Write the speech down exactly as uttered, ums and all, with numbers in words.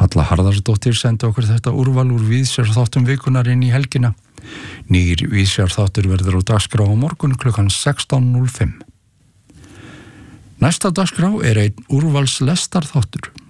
Halla Harðarsdóttir sendi okkur þetta úrval úr Víðsjár þáttum vikunar inn í helgina. Nýr Víðsjár þáttur verður á dagskrá á morgun klukkan sextán núll fimm. Næsta dagskrá er einn úrvals lestar þáttur.